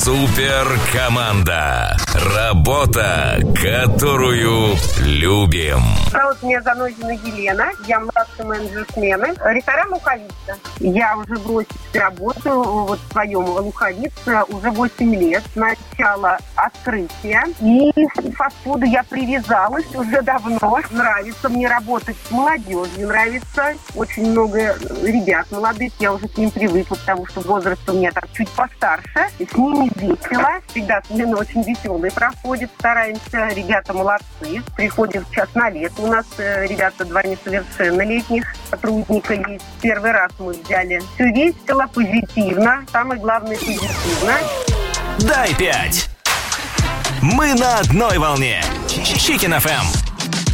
Суперкоманда. Работа, которую любим. Зовут меня Занозина Елена. Я младший менеджер смены. Ресторан «Луховица». Я уже бросила работу в своем «Луховице» уже 8 лет. С начала открытия. И к фастфуду я привязалась уже давно. Нравится мне работать с молодежью. Нравится очень много ребят молодых. Я уже к ним привыкла, потому что возраст у меня так чуть постарше. С ними весело. Всегда смена очень веселая проходит. Стараемся. Ребята молодцы. Приходят сейчас на лето. У нас ребята 2 несовершеннолетних сотрудника есть. Первый раз мы взяли. Все весело, позитивно. Самое главное, позитивно. Дай 5. Мы на одной волне. Chicken FM.